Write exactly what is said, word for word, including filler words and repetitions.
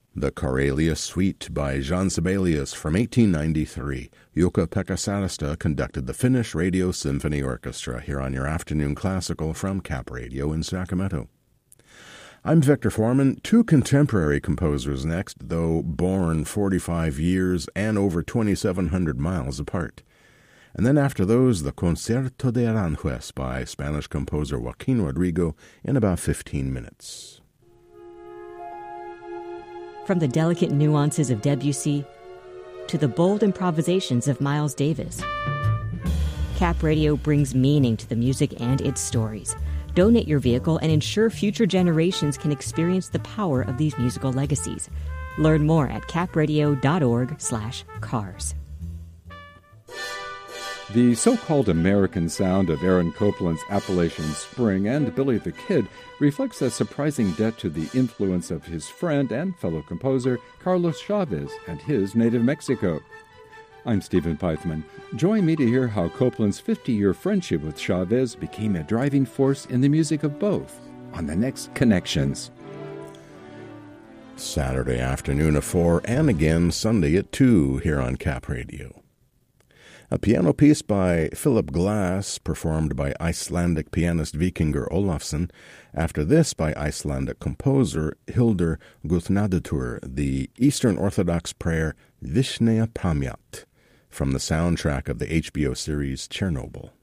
The Karelia Suite by Jean Sibelius from eighteen ninety-three. Jukka-Pekka Sarasta conducted the Finnish Radio Symphony Orchestra here on your Afternoon Classical from Cap Radio in Sacramento. I'm Victor Foreman. Two contemporary composers next, though born forty-five years and over twenty-seven hundred miles apart. And then after those, the Concierto de Aranjuez by Spanish composer Joaquin Rodrigo in about fifteen minutes. From the delicate nuances of Debussy to the bold improvisations of Miles Davis, Cap Radio brings meaning to the music and its stories. Donate your vehicle and ensure future generations can experience the power of these musical legacies. Learn more at capradio.org slash cars. The so-called American sound of Aaron Copland's Appalachian Spring and Billy the Kid reflects a surprising debt to the influence of his friend and fellow composer Carlos Chavez and his native Mexico. I'm Stephen Pythman. Join me to hear how Copland's fifty-year friendship with Chavez became a driving force in the music of both on the next Connections. Saturday afternoon at four and again Sunday at two here on Cap Radio. A piano piece by Philip Glass, performed by Icelandic pianist Vikingur Olafsson. After this, by Icelandic composer Hildur Guðnadóttir, the Eastern Orthodox prayer Vishneya Pamjat, from the soundtrack of the H B O series Chernobyl.